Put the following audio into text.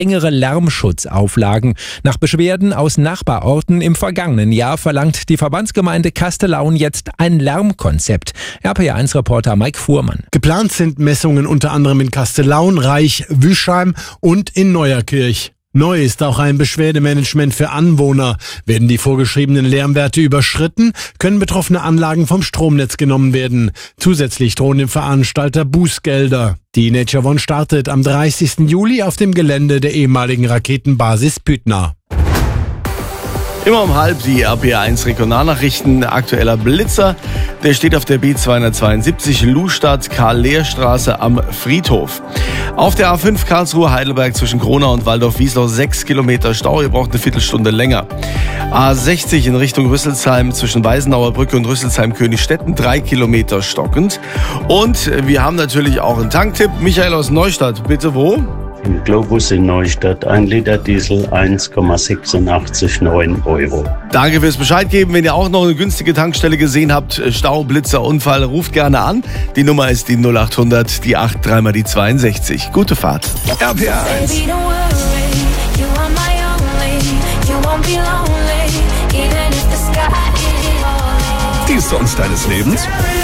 strengere Lärmschutzauflagen. Nach Beschwerden aus Nachbarorten im vergangenen Jahr verlangt die Verbandsgemeinde Kastellaun jetzt ein Lärmkonzept. RPA1-Reporter Mike Fuhrmann. Geplant sind Messungen unter anderem in Kastellaun, Reich, Wüschheim und in Neuerkirch. Neu ist auch ein Beschwerdemanagement für Anwohner. Werden die vorgeschriebenen Lärmwerte überschritten, können betroffene Anlagen vom Stromnetz genommen werden. Zusätzlich drohen dem Veranstalter Bußgelder. Die Nature One startet am 30. Juli auf dem Gelände der ehemaligen Raketenbasis Püttner. Immer um halb die RPA1 Regionalnachrichten. Aktueller Blitzer, der steht auf der B272 Lustadt-Karl-Lehr-Straße am Friedhof. Auf der A5 Karlsruhe-Heidelberg zwischen Kronau und Waldorf-Wiesloch 6 Kilometer Stau, ihr braucht eine Viertelstunde länger. A60 in Richtung Rüsselsheim zwischen Weißenauer Brücke und Rüsselsheim-Königstetten 3 Kilometer stockend. Und wir haben natürlich auch einen Tanktipp. Michael aus Neustadt, bitte wo? Im Globus in Neustadt 1 Liter Diesel 1,869 €. Danke fürs Bescheid geben. Wenn ihr auch noch eine günstige Tankstelle gesehen habt, Stau, Blitzer, Unfall, ruft gerne an. Die Nummer ist die 0800, die 8, 3 mal die 62. Gute Fahrt. RPA1. Die Songs deines Lebens?